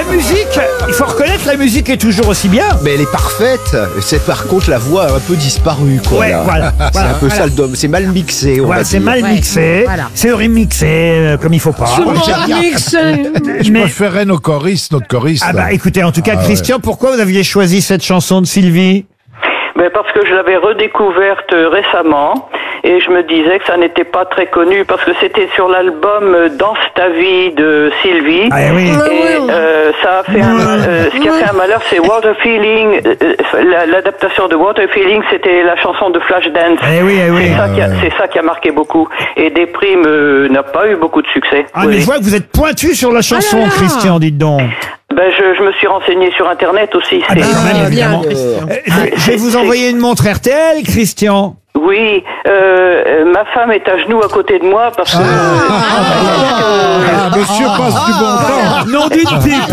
musique, il faut reconnaître, la musique est toujours aussi bien. Mais elle est parfaite. C'est par contre la voix a un peu disparu, quoi. Ouais, là. voilà, C'est voilà, un peu ça le dôme. C'est mal mixé. On Voilà, va c'est dire. mal mixé, voilà. c'est remixé comme il faut pas. Je Mais- préférais nos choristes, notre choriste. Ah bah écoutez, en tout cas, Ah ouais. Christian, pourquoi vous aviez choisi cette chanson de Sylvie? Parce que je l'avais redécouverte récemment et je me disais que ça n'était pas très connu parce que c'était sur l'album Danse ta vie de Sylvie. Ah oui. Et ça a fait ce qui a fait un malheur, c'est Water Feeling. L'adaptation de Water Feeling, c'était la chanson de Flashdance. Eh oui, eh oui. C'est ça qui a marqué beaucoup. Et Déprime n'a pas eu beaucoup de succès. Ah, mais je vois que vous êtes pointu sur la chanson, Ah là là. Christian, dites donc. Je me suis renseigné sur Internet aussi. Ah bah, quand même, évidemment. Christian. Je vais vous envoyer une montre RTL, Christian. Oui, ma femme est à genoux à côté de moi parce que... Monsieur passe du bon temps. Nom d'une pipe.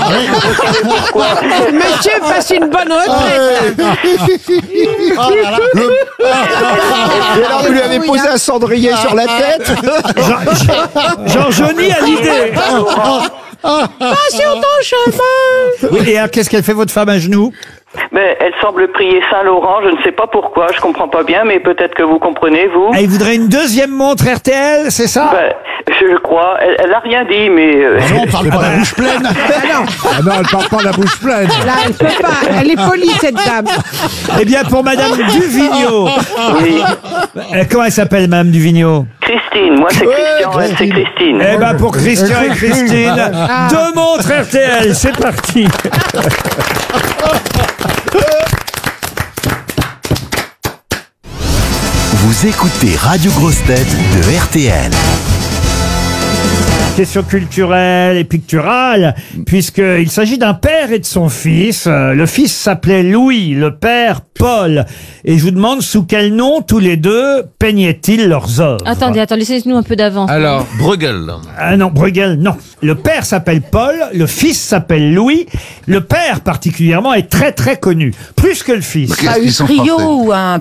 Monsieur passe une bonne retraite. Et alors, vous lui avez posé un cendrier sur la tête. Jean-Joni a l'idée. Pas sur ton chemin. Oui, et alors, qu'est-ce qu'elle fait, votre femme, à genoux? Mais elle semble prier Saint-Laurent, je ne sais pas pourquoi, je comprends pas bien, mais peut-être que vous comprenez, vous. Ah, il voudrait une deuxième montre RTL, c'est ça? Je crois, elle a rien dit, mais... Non, on parle pas la bouche pleine. Ah non, elle parle pas la bouche pleine. Là, elle peut pas. Elle est polie, cette dame. Eh bien, pour Madame Duvigneau. Oui. Comment elle s'appelle, Madame Duvigneau? Christine, moi c'est Christian, elle c'est Christine. Eh ben, pour Christian et Christine, deux montres RTL, c'est parti. Vous écoutez Radio Grosse Tête de RTL. Question culturelle et picturale, puisqu'il s'agit d'un père et de son fils. Le fils s'appelait Louis, le père Paul. Et je vous demande sous quel nom tous les deux peignaient-ils leurs œuvres. Attendez, laissez-nous un peu d'avance. Alors, Bruegel. Ah non, Bruegel, non. Le père s'appelle Paul, le fils s'appelle Louis. Le père particulièrement est très très connu, plus que le fils. Pas eu trio ou un